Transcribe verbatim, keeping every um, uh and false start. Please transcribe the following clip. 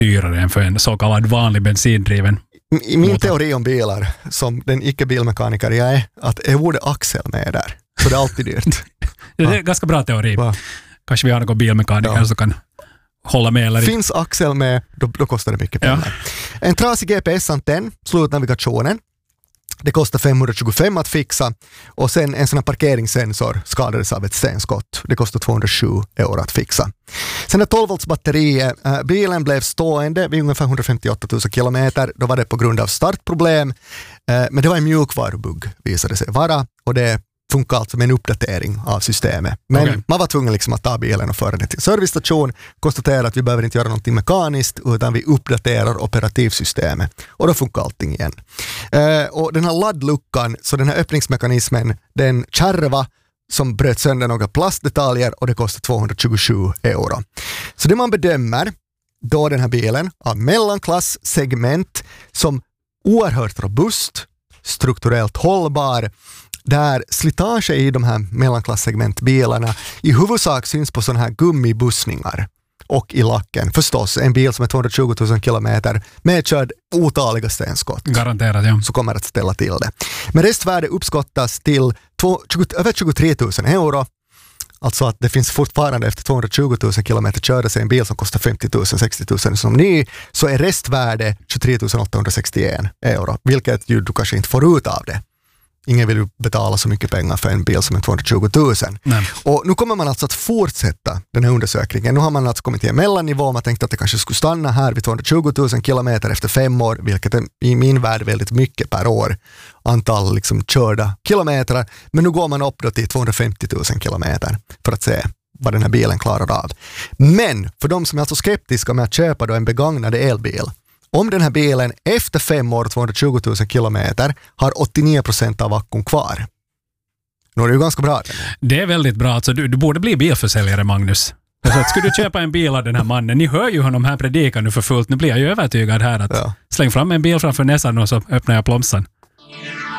dyrare än för en så kallad vanlig bensindriven. I min teori om bilar, som den icke-bilmekaniker jag är, att är ordet axel med där. Så det är alltid dyrt. Det är en ganska bra teori. Va? Kanske vi har någon bilmekaniker ja. som kan hålla med. Eller finns axel med, då, då kostar det mycket pengar. Ja. En trasig G P S-antenn, slutnavigationen. Det kostar femhundratjugofem att fixa. Och sen en sån här parkeringssensor skadades av ett stenskott. Det kostar tvåhundrasju euro att fixa. Sen är tolv volts batteriet. Äh, bilen blev stående vid ungefär hundrafemtioåtta tusen kilometer. Då var det på grund av startproblem. Äh, men det var en mjukvarubugg visade sig vara. Och det funkar alltså med en uppdatering av systemet. Men okay. man var tvungen liksom att ta bilen och föra den till servicestation, konstatera att vi behöver inte göra någonting mekaniskt utan vi uppdaterar operativsystemet och då funkar allting igen. Uh, och den här laddluckan, så den här öppningsmekanismen, den kärva som bröt sönder några plastdetaljer och det kostar tvåhundratjugosju euro. Så det man bedömer då den här bilen av mellanklass-segment som oerhört robust, strukturellt hållbar, där slitage i de här mellanklassegmentbilarna i huvudsak syns på sådana här gummibussningar och i lacken. Förstås, en bil som är tvåhundratjugo tusen kilometer medkörd otaliga stenskott. Garanterat, ja. Så kommer att ställa till det. Men restvärde uppskottas till tjugo, över tjugotre tusen euro. Alltså att det finns fortfarande efter tvåhundratjugo tusen kilometer körda sig en bil som kostar femtio tusen, sextio tusen som ny, så är restvärde tjugotre tusen åttahundrasextioen euro. Vilket ju du kanske inte får ut av det. Ingen vill ju betala så mycket pengar för en bil som är tvåhundratjugo tusen. Nej. Och nu kommer man alltså att fortsätta den här undersökningen. Nu har man alltså kommit till en mellannivå. Man tänkte att det kanske skulle stanna här vid tvåhundratjugo tusen kilometer efter fem år, vilket är i min värld väldigt mycket per år. Antal liksom körda kilometer. Men nu går man upp då till tvåhundrafemtio tusen kilometer för att se vad den här bilen klarar av. Men för de som är alltså skeptiska med att köpa då en begagnad elbil, om den här bilen efter fem år, tvåhundratjugo tusen kilometer, har åttionio procent av akkun kvar. Nu är det ju ganska bra. Det är väldigt bra. Alltså, du, du borde bli bilförsäljare, Magnus. Alltså, skulle du köpa en bil av den här mannen? Ni hör ju honom här predika nu för fullt. Nu blir jag ju övertygad här att ja. Släng fram en bil framför näsan och så öppnar jag plomsan.